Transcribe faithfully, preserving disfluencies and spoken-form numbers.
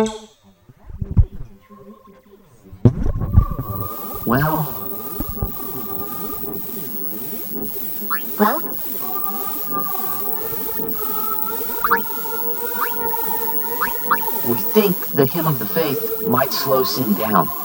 Well... Well? We think the hymn of the faith might slow Sin down.